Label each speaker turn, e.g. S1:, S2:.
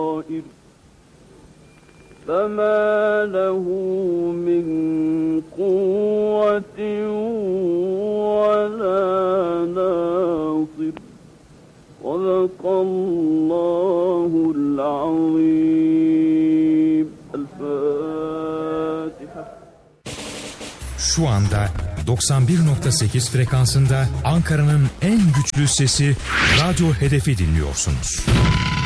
S1: فما له من قوة ولا ناصر صدق الله العظيم. الفاتحة.
S2: Şu anda 91.8 frekansında Ankara'nın en güçlü sesi Radyo Hedef'i dinliyorsunuz.